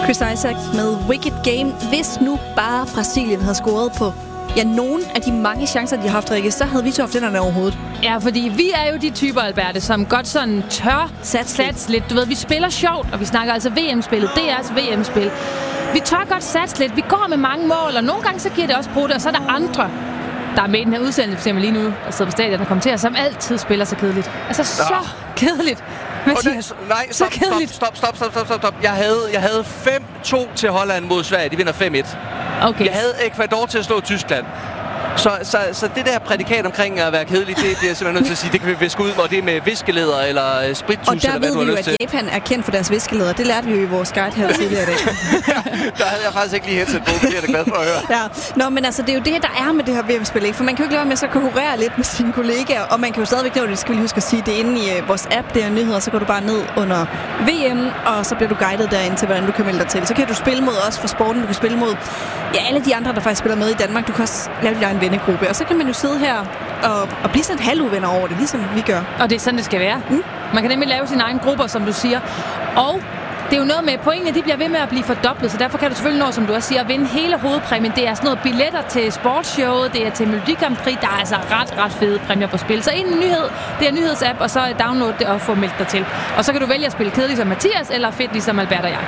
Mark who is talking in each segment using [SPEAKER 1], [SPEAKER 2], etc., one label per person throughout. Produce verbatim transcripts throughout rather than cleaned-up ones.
[SPEAKER 1] Chris Isaak med Wicked Game. Hvis nu bare Brasilien havde scoret på ja, nogen af de mange chancer, de har haft, Rikke, så havde vi så haft dennerne overhovedet.
[SPEAKER 2] Ja, fordi vi er jo de typer, Alberte, som godt sådan tør
[SPEAKER 1] Sats
[SPEAKER 2] sats lidt. Du ved, vi spiller sjovt, og vi snakker altså V M-spillet. Det er altså V M-spil. Vi tør godt satse lidt. Vi går med mange mål, og nogle gange så giver det også på det, og så er der andre, der er med i den her udsendelse, for eksempel lige nu, der sidder på stadion og kommenterer, som altid spiller så kedeligt. Altså, så ja. kedeligt.
[SPEAKER 3] Mathias, nej, stop,
[SPEAKER 2] så kedeligt.
[SPEAKER 3] stop, stop, stop, stop, stop, stop. Jeg havde, jeg havde fem to til Holland mod Sverige. De vinder fem et.
[SPEAKER 2] Okay.
[SPEAKER 3] Jeg havde Ecuador til at slå Tyskland. Så, så, så det der prædikat omkring at være kedelig, det, det er simpelthen nødt til at sige, det kan vi viske ud, og det er med viskeleder eller sprittus,
[SPEAKER 1] og der
[SPEAKER 3] eller hvad
[SPEAKER 1] ved
[SPEAKER 3] du
[SPEAKER 1] vi
[SPEAKER 3] har
[SPEAKER 1] jo,
[SPEAKER 3] lyst
[SPEAKER 1] at
[SPEAKER 3] til.
[SPEAKER 1] Japan er kendt for deres viskeleder. Det lærte vi jo i vores guide her tidligere i dag.
[SPEAKER 3] Der havde jeg faktisk ikke lige headset på, det er jeg glad for at høre.
[SPEAKER 1] Ja. Nå, men altså, det er jo det, der er med det her V M-spil, ikke? For man kan jo ikke lade være med så konkurrere lidt med sine kollegaer, og man kan jo stadigvæk nå det, skal vi lige huske at sige, det er inde i uh, vores app, der er nyheder, så går du bare ned under V M, og så bliver du guidet derinde til, hvordan du kan melde dig til. Så kan du spille mod os for sporten, du kan spille mod ja, alle de andre, der faktisk spiller med i Danmark. Du kan også lave din egen vennegruppe, og så kan man jo sidde her og, og blive sådan et halvuvenner over det, ligesom vi gør.
[SPEAKER 2] Og det er sådan, det skal være. Mm. Man kan nemlig lave sine egne grupper, som du siger. Og det er jo noget med, pointene de bliver ved med at blive fordoblet, så derfor kan du selvfølgelig nå, som du også siger, at vinde hele hovedpræmien. Det er sådan noget billetter til sportsshowet, det er til Melodi Grand Prix. Der er altså ret, ret fede præmier på spil. Så en nyhed, det er nyhedsapp, og så download det og få meldt dig til. Og så kan du vælge at spille kedeligt som Mathias, eller fedt ligesom Albert og jeg.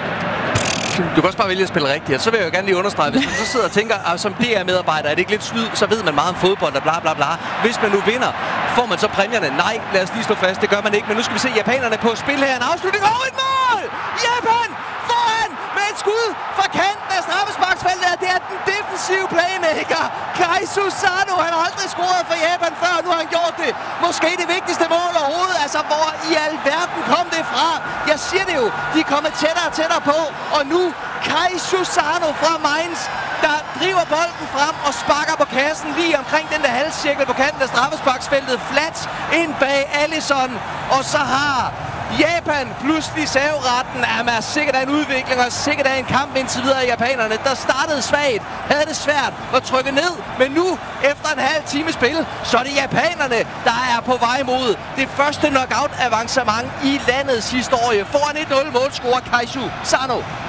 [SPEAKER 3] Du kan også bare vælge at spille rigtigt. Og så vil jeg jo gerne lige understrege, hvis man så sidder og tænker, at som D R-medarbejder er det ikke lidt snyd, så ved man meget om fodbold og bla bla bla. Hvis man nu vinder, får man så præmierne? Nej, lad os lige slå fast, det gør man ikke. Men nu skal vi se japanerne på spil her. En afslutning og et mål! Japan foran med et skud fra kanten af straffesparksfeltet. Det er den defensive playmaker, Kaisu Sano. Han har aldrig scoret for Japan før, nu har han gjort det. Måske det vigtigste mål overhovedet. Altså, hvor i alverden kom det fra? Jeg siger det jo, de er kommet tættere og tættere på. Og nu Kaisu Sano fra Mainz, der driver bolden frem og sparker på kassen lige omkring den der halvcirkel på kanten af straffesparksfeltet. Flat ind bag Alisson. Og så har Japan pludselig serveretten. Jamen, er sikkert af en udvikling og sikkert af en kamp indtil videre af japanerne, der startede svagt, havde det svært at trykke ned. Men nu, efter en halv time spil, så er det japanerne, der er på vej mod det første knockout-avancement i landets historie. Foran et nul målscorer Kaisu Sano.